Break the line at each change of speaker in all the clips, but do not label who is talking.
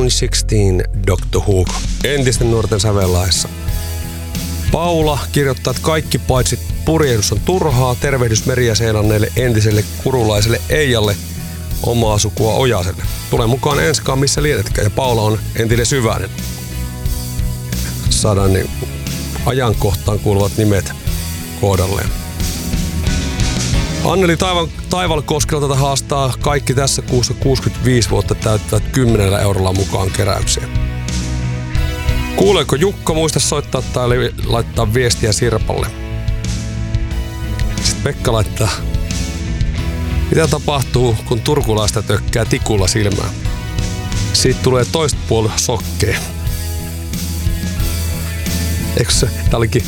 Only 16, Dr. Hugo. Entisten nuorten sävellaessa. Paula kirjoittaa, että kaikki paitsi purjehdus on turhaa. Tervehdys Meriä-Seelanneille entiselle kurulaiselle Eijalle, omaa sukua Ojaselle. Tule mukaan enskaan missä lienetkään. Ja Paula on entinen Syvänen. Saadaan niin ajankohtaan kuuluvat nimet kohdalleen. Anneli Taivalkoskelta haastaa kaikki tässä kuussa 65 vuotta täyttävät 10 eurolla mukaan keräykseen. Kuuleeko Jukka, muista soittaa tai laittaa viestiä Sirpalle. Sitten Pekka laittaa, mitä tapahtuu, kun turkulaista tökkää tikulla silmään? Siitä tulee toista puoli sokkeen. Eikö se? Tää olikin.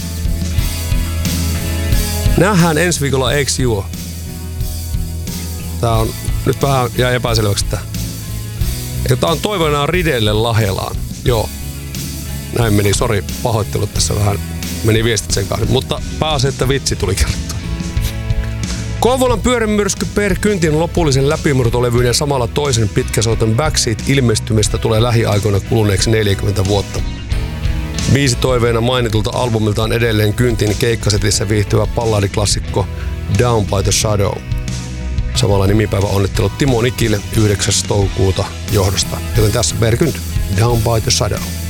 Nähdään ensi viikolla, eiks juo? Tää on nyt vähän jää epäselväksi, että tää on toivonaan Ridelle Lahelaan. Joo. Näin meni, sori, pahoittelut tässä vähän. Meni viestit sen kanssa, mutta pääasi, että vitsi tuli kerrottua. Kouvolan pyörämyrsky Per Kyntin lopullisen läpimurtolevyn ja samalla toisen pitkäsoiton Backseat ilmestymistä tulee lähiaikoina kuluneeksi 40 vuotta. Biisi toiveena mainitulta albumilta on edelleen Kyntin keikkasetissä viihtyvä balladiklassikko Down by the Shadow. Samalla nimipäivä onnittelut Timo Nikille 9. toukokuuta johdosta. Joten tässä Per Kynti, Down by the Shadow.